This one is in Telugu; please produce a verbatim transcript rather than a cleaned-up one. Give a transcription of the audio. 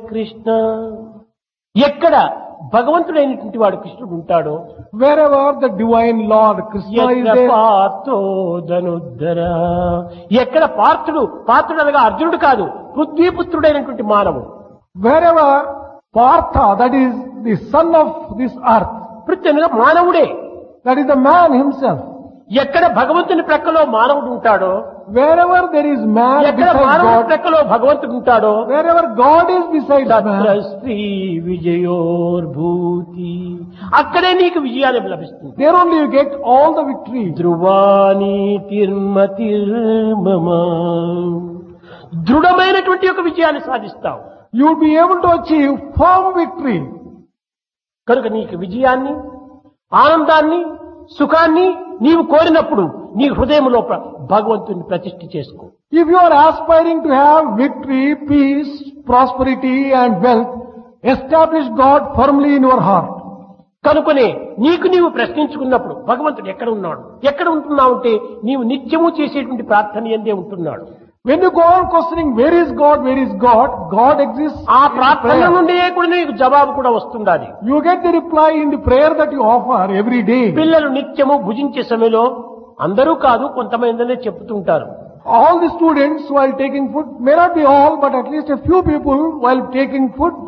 కృష్ణ. ఎక్కడ భగవంతుడైనటువంటి వాడు కృష్ణుడు ఉంటాడో, wherever the divine Lord Krishna is ఎక్కడ there, పార్థో ధనుద్ధర, ఎక్కడ పార్థుడు, పార్థుడు అనగా అర్జునుడు కాదు, పృథ్వీపుత్రుడైనటువంటి మానవుడు. wherever Partha, that is the son of this earth, Prithvi అనగా మానవుడే. that is the man himself. ఎక్కడ భగవంతుని ప్రక్కలో మానవుడు ఉంటాడో, Wherever there is man ఎక్కడ besides మానవుడి God, ప్రక్కలో భగవంతుడు ఉంటాడో, wherever God is besides తత్ర man, శ్రీ విజయోర్భూతి, అక్కడే నీకు విజయాన్ని లభిస్తుంది. there only you get all the victory. ధ్రువాని తిర్మతిర్మమ, దృఢమైనటువంటి ఒక విజయాన్ని సాధిస్తావు. You will be able to achieve firm victory. కనుక నీకు విజయాన్ని, ఆనందాన్ని, సుఖాన్ని నీవు కోరినప్పుడు నీ హృదయంలో ప్ర- భగవంతుని ప్రతిష్ఠ చేసుకో. If you are aspiring to have victory, peace, prosperity and wealth, establish God firmly in your heart. కనుకనే నీకు నీవు ప్రశ్నించుకున్నప్పుడు భగవంతుడు ఎక్కడ ఉన్నాడు, ఎక్కడ ఉంటున్నావు అంటే నీవు నిత్యము చేసేటువంటి ప్రార్థన ఎందే ఉంటున్నాడు. When you go on questioning where is God, where is God, God exists. ఆ in ప్రార్థన prayer. నుండి కూడా నీకు జవాబు కూడా వస్తుండాలి. You get the reply in the prayer that you offer every day. పిల్లలు నిత్యము భుజించే సమయంలో అందరూ కాదు కొంతమందినే చెప్తుంటారు, All the students while taking food, may not be all, but at least a few people while taking food,